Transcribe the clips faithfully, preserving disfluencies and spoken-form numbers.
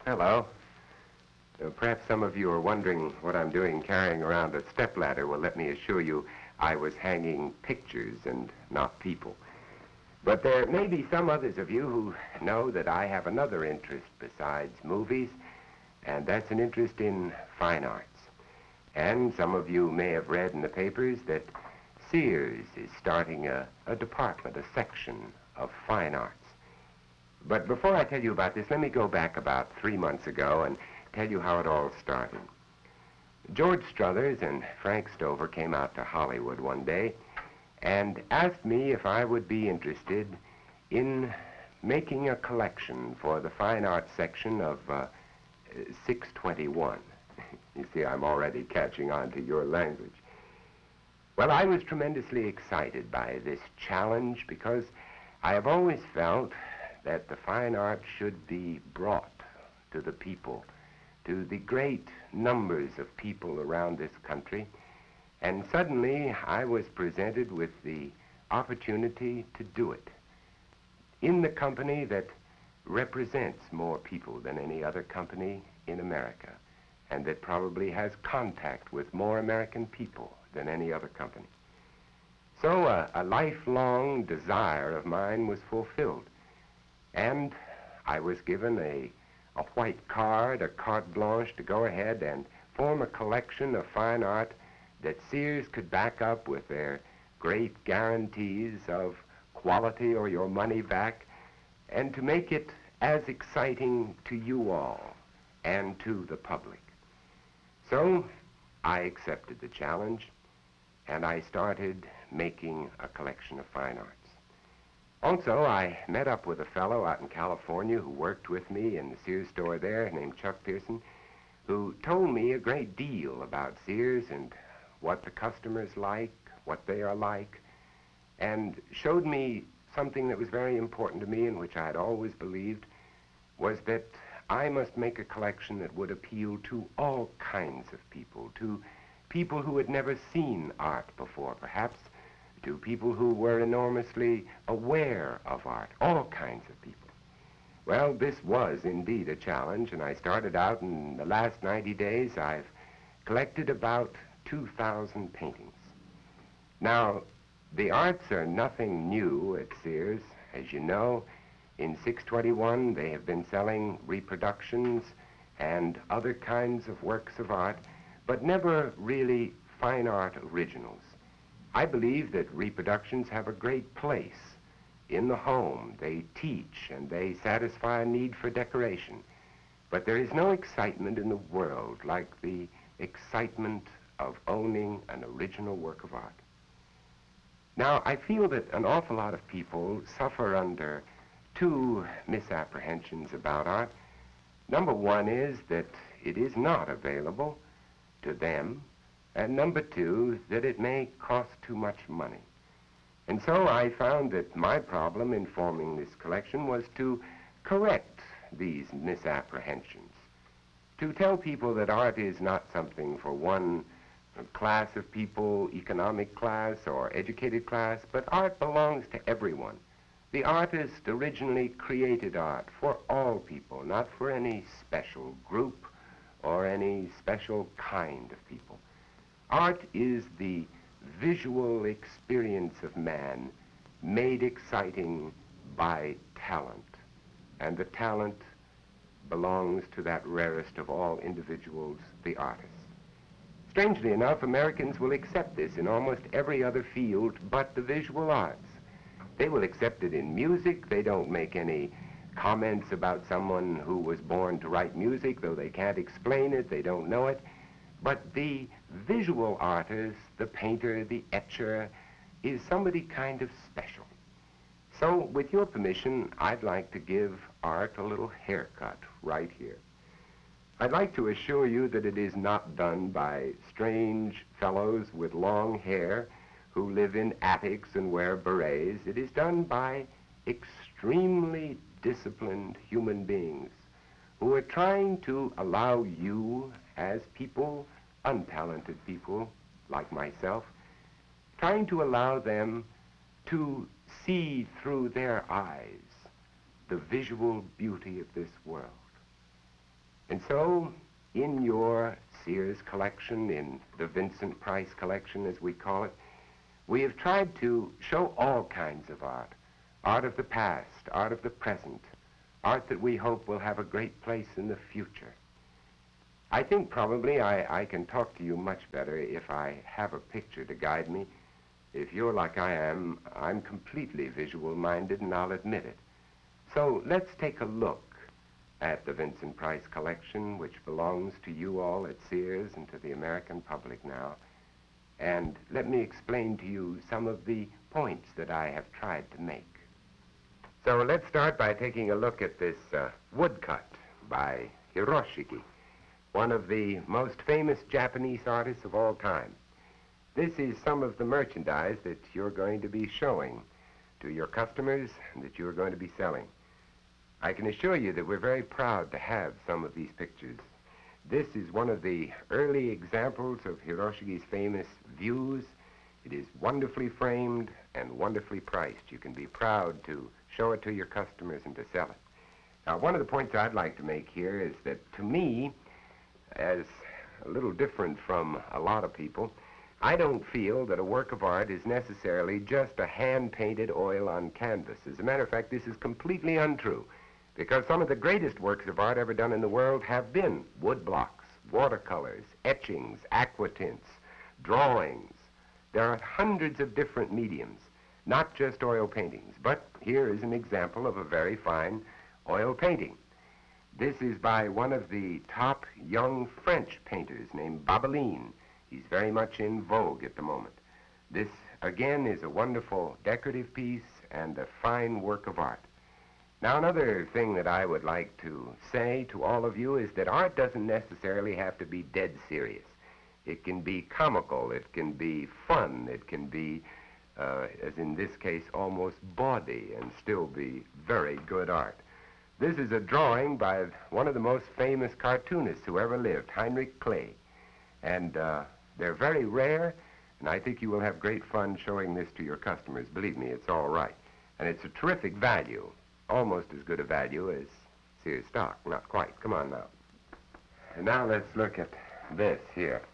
Hello. Uh, perhaps some of you are wondering what I'm doing carrying around a stepladder. Well, let me assure you, I was hanging pictures and not people. But there may be some others of you who know that I have another interest besides movies, and that's an interest in fine arts. And some of you may have read in the papers that Sears is starting a, a department, a section of fine arts. But before I tell you about this, let me go back about three months ago and tell you how it all started. George Struthers and Frank Stover came out to Hollywood one day and asked me if I would be interested in making a collection for the fine arts section of uh, six twenty-one. You see, I'm already catching on to your language. Well, I was tremendously excited by this challenge because I have always felt that the fine arts should be brought to the people, to the great numbers of people around this country. And suddenly I was presented with the opportunity to do it in the company that represents more people than any other company in America, and that probably has contact with more American people than any other company. So uh, a lifelong desire of mine was fulfilled. And I was given a, a white card, a carte blanche to go ahead and form a collection of fine art that Sears could back up with their great guarantees of quality or your money back, and to make it as exciting to you all and to the public. So I accepted the challenge, and I started making a collection of fine arts. Also, I met up with a fellow out in California who worked with me in the Sears store there named Chuck Pearson, who told me a great deal about Sears and what the customers like, what they are like, and showed me something that was very important to me and which I had always believed, was that I must make a collection that would appeal to all kinds of people, to people who had never seen art before, perhaps to people who were enormously aware of art, all kinds of people. Well, this was indeed a challenge, and I started out, in the last ninety days, I've collected about two thousand paintings. Now, the arts are nothing new at Sears. As you know, in six twenty-one, they have been selling reproductions and other kinds of works of art, but never really fine art originals. I believe that reproductions have a great place in the home. They teach and they satisfy a need for decoration. But there is no excitement in the world like the excitement of owning an original work of art. Now, I feel that an awful lot of people suffer under two misapprehensions about art. Number one is that it is not available to them, and number two, that it may cost too much money. And so I found that my problem in forming this collection was to correct these misapprehensions, to tell people that art is not something for one class of people, economic class or educated class, but art belongs to everyone. The artist originally created art for all people, not for any special group or any special kind of people. Art is the visual experience of man made exciting by talent, and the talent belongs to that rarest of all individuals, the artist. Strangely enough, Americans will accept this in almost every other field but the visual arts. They will accept it in music. They don't make any comments about someone who was born to write music, though they can't explain it, they don't know it. But the visual artist, the painter, the etcher, is somebody kind of special. So, with your permission, I'd like to give art a little haircut right here. I'd like to assure you that it is not done by strange fellows with long hair who live in attics and wear berets. It is done by extremely disciplined human beings who are trying to allow you, as people, untalented people like myself, trying to allow them to see through their eyes the visual beauty of this world. And so, in your Sears collection, in the Vincent Price collection, as we call it, we have tried to show all kinds of art. Art of the past, art of the present, art that we hope will have a great place in the future. I think probably I, I can talk to you much better if I have a picture to guide me. If you're like I am, I'm completely visual-minded, and I'll admit it. So let's take a look at the Vincent Price collection, which belongs to you all at Sears and to the American public now. And let me explain to you some of the points that I have tried to make. So let's start by taking a look at this uh, woodcut by Hiroshige, one of the most famous Japanese artists of all time. This is some of the merchandise that you're going to be showing to your customers and that you're going to be selling. I can assure you that we're very proud to have some of these pictures. This is one of the early examples of Hiroshige's famous views. It is wonderfully framed and wonderfully priced. You can be proud to show it to your customers and to sell it. Now, one of the points I'd like to make here is that, to me, as a little different from a lot of people, I don't feel that a work of art is necessarily just a hand-painted oil on canvas. As a matter of fact, this is completely untrue, because some of the greatest works of art ever done in the world have been wood blocks, watercolors, etchings, aquatints, drawings. There are hundreds of different mediums, not just oil paintings, but here is an example of a very fine oil painting. This is by one of the top young French painters named Babeline. He's very much in vogue at the moment. This, again, is a wonderful decorative piece and a fine work of art. Now, another thing that I would like to say to all of you is that art doesn't necessarily have to be dead serious. It can be comical, it can be fun, it can be, uh, as in this case, almost bawdy and still be very good art. This is a drawing by one of the most famous cartoonists who ever lived, Heinrich Kley. And uh, they're very rare, and I think you will have great fun showing this to your customers. Believe me, it's all right. And it's a terrific value. Almost as good a value as Sears stock. Not quite. Come on now. And now let's look at this here.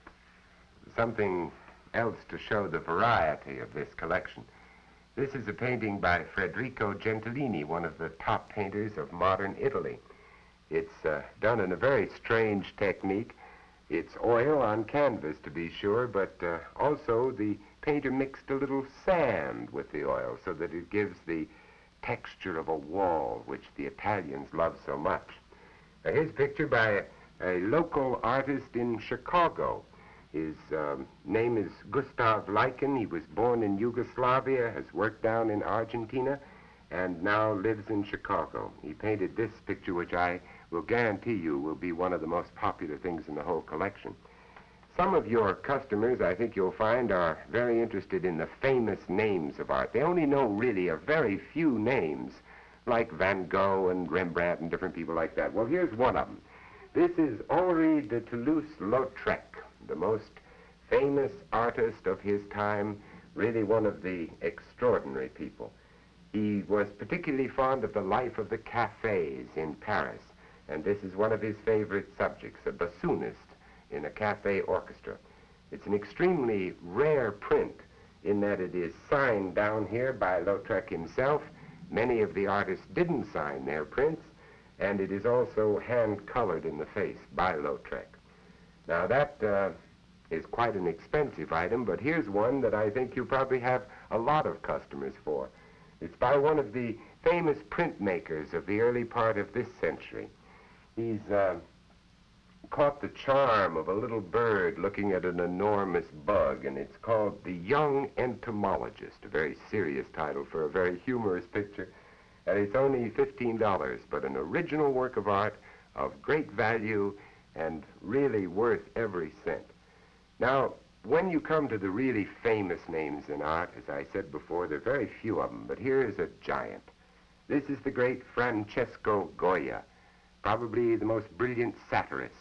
Something else to show the variety of this collection. This is a painting by Federico Gentilini, one of the top painters of modern Italy. It's uh, done in a very strange technique. It's oil on canvas, to be sure, but uh, also the painter mixed a little sand with the oil so that it gives the texture of a wall, which the Italians love so much. Now, here's a picture by a, a local artist in Chicago. His um, name is Gustav Leichen. He was born in Yugoslavia, has worked down in Argentina, and now lives in Chicago. He painted this picture, which I will guarantee you will be one of the most popular things in the whole collection. Some of your customers, I think you'll find, are very interested in the famous names of art. They only know really a very few names, like Van Gogh and Rembrandt and different people like that. Well, here's one of them. This is Henri de Toulouse-Lautrec, the most famous artist of his time, really one of the extraordinary people. He was particularly fond of the life of the cafes in Paris, and this is one of his favorite subjects, a bassoonist in a cafe orchestra. It's an extremely rare print in that it is signed down here by Lautrec himself. Many of the artists didn't sign their prints, and it is also hand-colored in the face by Lautrec. Now that uh, is quite an expensive item, but here's one that I think you probably have a lot of customers for. It's by one of the famous printmakers of the early part of this century. He's uh, caught the charm of a little bird looking at an enormous bug, and it's called The Young Entomologist, a very serious title for a very humorous picture, and it's only fifteen dollars, but an original work of art of great value and really worth every cent. Now, when you come to the really famous names in art, as I said before, there are very few of them, but here is a giant. This is the great Francesco Goya, probably the most brilliant satirist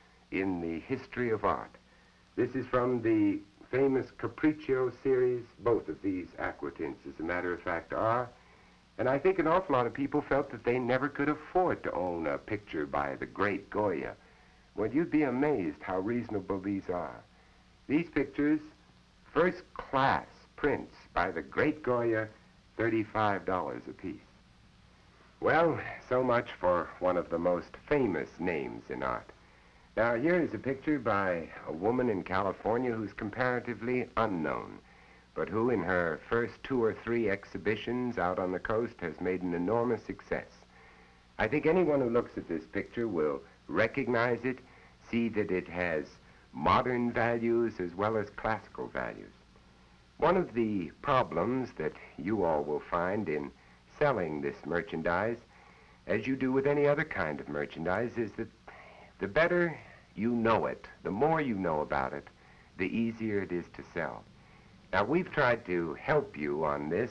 in the history of art. This is from the famous Capriccio series. Both of these aquatints, as a matter of fact, are. And I think an awful lot of people felt that they never could afford to own a picture by the great Goya. Well, you'd be amazed how reasonable these are. These pictures, first-class prints by the great Goya, thirty-five dollars a piece. Well, so much for one of the most famous names in art. Now, here is a picture by a woman in California who's comparatively unknown, but who in her first two or three exhibitions out on the coast has made an enormous success. I think anyone who looks at this picture will recognize it, see that it has modern values as well as classical values. One of the problems that you all will find in selling this merchandise, as you do with any other kind of merchandise, is that the better you know it, the more you know about it, the easier it is to sell. Now, we've tried to help you on this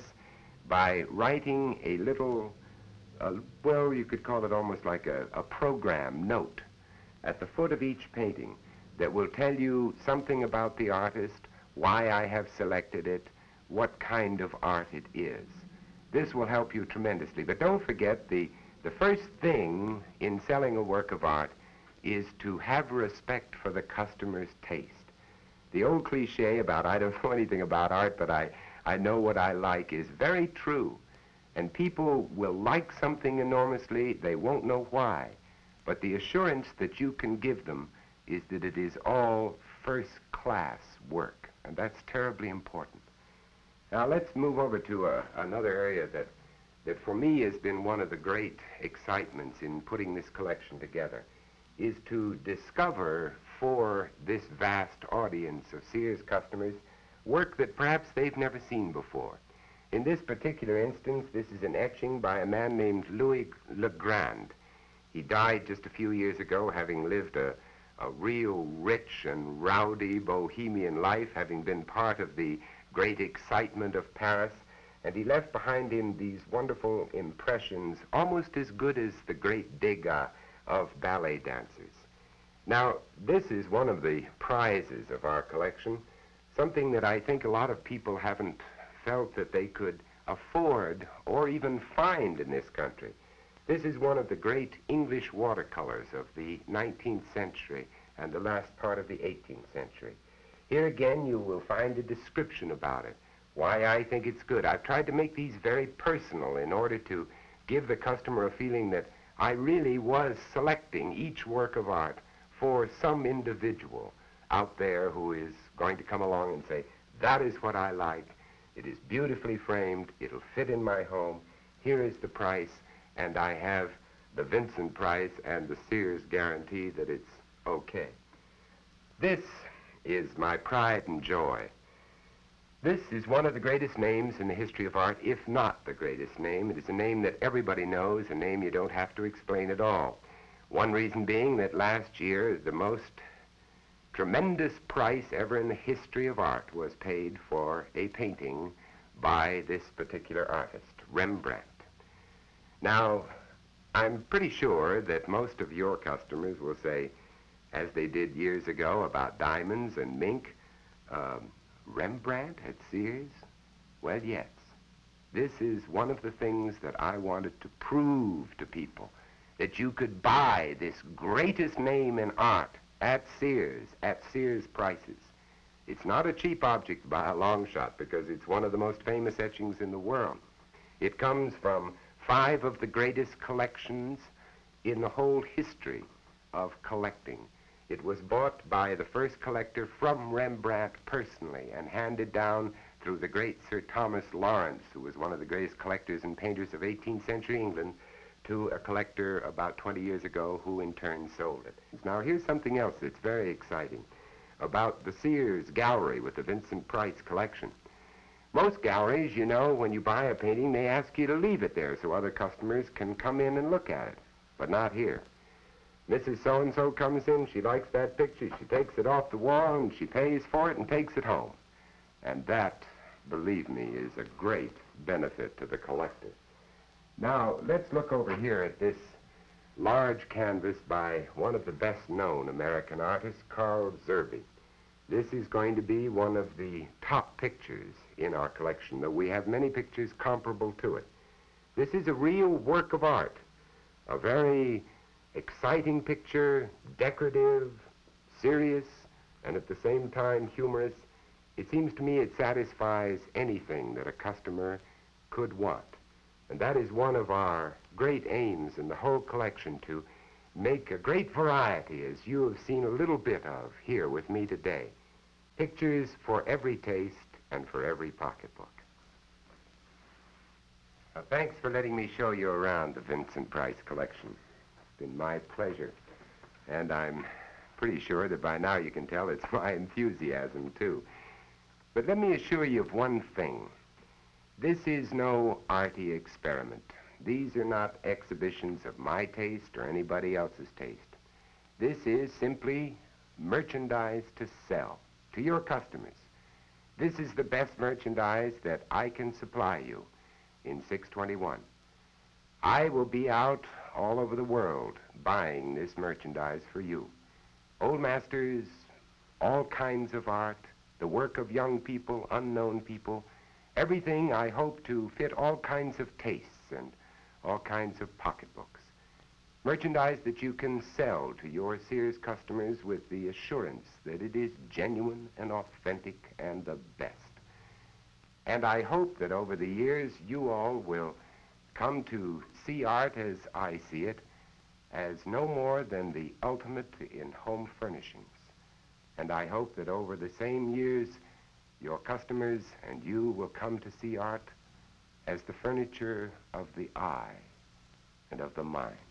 by writing a little, uh, well, you could call it almost like a, a program note at the foot of each painting that will tell you something about the artist, why I have selected it, what kind of art it is. This will help you tremendously. But don't forget, the, the first thing in selling a work of art is to have respect for the customer's taste. The old cliche about I don't know anything about art, but I, I know what I like is very true. And people will like something enormously, they won't know why. But the assurance that you can give them is that it is all first-class work, and that's terribly important. Now let's move over to a, another area that, that for me has been one of the great excitements in putting this collection together, is to discover for this vast audience of Sears customers work that perhaps they've never seen before. In this particular instance, this is an etching by a man named Louis Le Grand. He died just a few years ago, having lived a, a real rich and rowdy bohemian life, having been part of the great excitement of Paris, and he left behind him these wonderful impressions, almost as good as the great Degas of ballet dancers. Now, this is one of the prizes of our collection, something that I think a lot of people haven't felt that they could afford or even find in this country. This is one of the great English watercolors of the nineteenth century and the last part of the eighteenth century. Here again, you will find a description about it, why I think it's good. I've tried to make these very personal in order to give the customer a feeling that I really was selecting each work of art for some individual out there who is going to come along and say, that is what I like, it is beautifully framed, it'll fit in my home, here is the price, and I have the Vincent price and the Sears guarantee that it's okay. This is my pride and joy. This is one of the greatest names in the history of art, if not the greatest name. It is a name that everybody knows, a name you don't have to explain at all. One reason being that last year, the most tremendous price ever in the history of art was paid for a painting by this particular artist, Rembrandt. Now, I'm pretty sure that most of your customers will say, as they did years ago about diamonds and mink, um, Rembrandt at Sears? Well, yes. This is one of the things that I wanted to prove to people, that you could buy this greatest name in art at Sears, at Sears prices. It's not a cheap object by a long shot because it's one of the most famous etchings in the world. It comes from five of the greatest collections in the whole history of collecting. It was bought by the first collector from Rembrandt personally and handed down through the great Sir Thomas Lawrence, who was one of the greatest collectors and painters of eighteenth century England, to a collector about twenty years ago who in turn sold it. Now here's something else that's very exciting about the Sears gallery with the Vincent Price collection. Most galleries, you know, when you buy a painting, they ask you to leave it there so other customers can come in and look at it, but not here. Missus So-and-so comes in, she likes that picture, she takes it off the wall and she pays for it and takes it home. And that, believe me, is a great benefit to the collector. Now, let's look over here at this large canvas by one of the best-known American artists, Carl Zerby. This is going to be one of the top pictures in our collection, though we have many pictures comparable to it. This is a real work of art, a very exciting picture, decorative, serious, and at the same time humorous. It seems to me it satisfies anything that a customer could want. And that is one of our great aims in the whole collection, to make a great variety, as you have seen a little bit of here with me today. Pictures for every taste and for every pocketbook. Now, thanks for letting me show you around the Vincent Price collection. It's been my pleasure. And I'm pretty sure that by now you can tell it's my enthusiasm, too. But let me assure you of one thing. This is no arty experiment. These are not exhibitions of my taste or anybody else's taste. This is simply merchandise to sell to your customers. This is the best merchandise that I can supply you in six twenty-one. I will be out all over the world buying this merchandise for you. Old masters, all kinds of art, the work of young people, unknown people, everything I hope to fit all kinds of tastes and all kinds of pocketbooks. Merchandise that you can sell to your Sears customers with the assurance that it is genuine and authentic and the best. And I hope that over the years you all will come to see art as I see it, as no more than the ultimate in home furnishings. And I hope that over the same years, your customers and you will come to see art as the furniture of the eye and of the mind.